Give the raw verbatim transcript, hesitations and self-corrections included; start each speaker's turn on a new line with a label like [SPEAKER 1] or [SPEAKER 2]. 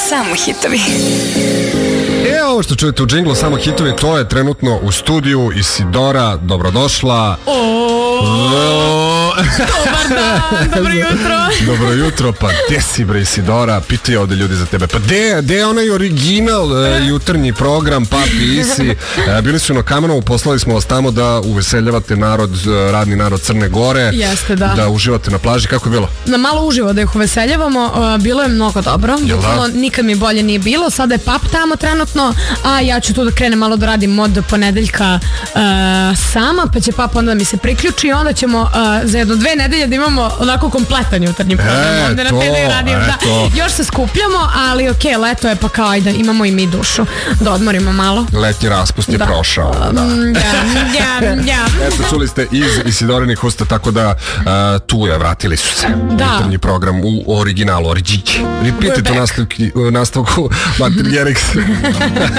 [SPEAKER 1] Samo hitovi.
[SPEAKER 2] E, ovo što čujete u džinglu Samo hitovi, to je trenutno u studiju Isidora. Dobrodošla.
[SPEAKER 3] Dobar dan, dobro jutro.
[SPEAKER 2] Dobro jutro, pa gde si bre Isidora? Pitaju ovde ljudi za tebe. Pa gde, gde je onaj original uh, jutarnji program Papi Isi? Uh, bili su na Kamenovu, poslali smo vas tamo da uveseljavate narod, uh, radni narod Crne Gore.
[SPEAKER 3] Jeste, da.
[SPEAKER 2] Da uživate na plaži. Kako je bilo?
[SPEAKER 3] Na malo uživo da ih uveseljavamo, uh, bilo je mnogo dobro.
[SPEAKER 2] Jel da?
[SPEAKER 3] Bukvalno nikad mi bolje nije bilo. Sada je pap tamo trenutno, a ja ću tu da krenem malo da radim od ponedeljka uh, sama, pa će pap onda mi se priključi i onda ćemo uh, za jedno dve nedelje da imamo onako kompletan jutarnji program.
[SPEAKER 2] E,
[SPEAKER 3] Onda na
[SPEAKER 2] to,
[SPEAKER 3] te da radim,
[SPEAKER 2] e,
[SPEAKER 3] da.
[SPEAKER 2] to.
[SPEAKER 3] Još se skupljamo, ali ok, leto je pa kao ajde, imamo i mi dušu. Da odmorimo malo.
[SPEAKER 2] Letnji raspust je
[SPEAKER 3] Da.
[SPEAKER 2] prošao. Da.
[SPEAKER 3] Mm, ja, ja, ja.
[SPEAKER 2] Eto, čuli ste iz Isidorinih usta, tako da uh, tu je, vratili su se.
[SPEAKER 3] Da.
[SPEAKER 2] Jutarnji program u originalu, oriđići. Repeat it u nastavku, nastavku Martin Gerix.